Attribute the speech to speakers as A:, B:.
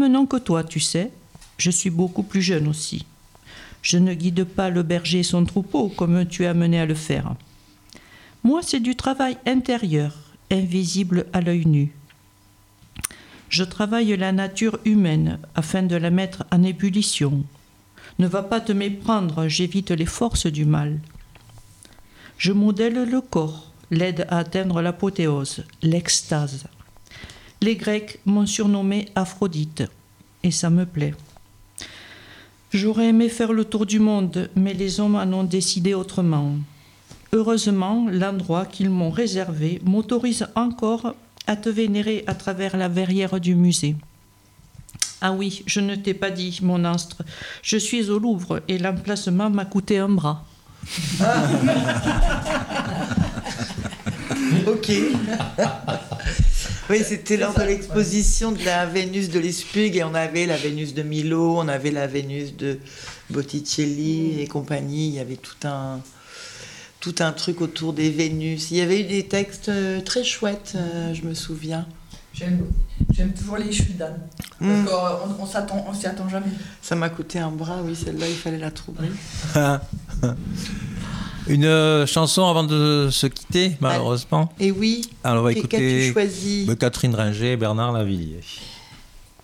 A: même nom que toi, tu sais. Je suis beaucoup plus jeune aussi. Je ne guide pas le berger et son troupeau comme tu es amené à le faire. Moi, c'est du travail intérieur, invisible à l'œil nu. Je travaille la nature humaine afin de la mettre en ébullition. Ne va pas te méprendre, j'évite les forces du mal. Je modèle le corps, l'aide à atteindre l'apothéose, l'extase. Les Grecs m'ont surnommé Aphrodite, et ça me plaît. J'aurais aimé faire le tour du monde, mais les hommes en ont décidé autrement. Heureusement, l'endroit qu'ils m'ont réservé m'autorise encore à te vénérer à travers la verrière du musée. Ah oui, je ne t'ai pas dit, mon astre, je suis au Louvre et l'emplacement m'a coûté un bras.
B: Ok. Oui, c'était lors de l'exposition de la Vénus de Lespug et on avait la Vénus de Milo, on avait la Vénus de Botticelli et compagnie. Il y avait tout un truc autour des Vénus. Il y avait eu des textes très chouettes, je me souviens.
C: J'aime toujours les chutes d'âne. Parce qu'on s'y attend jamais.
B: Ça m'a coûté un bras, oui, celle-là, il fallait la trouver.
D: Une chanson avant de se quitter, malheureusement.
B: Et oui,
D: alors on va
B: qu'as-tu
D: écouter
B: choisi
D: Catherine Ringer et Bernard Lavilliers.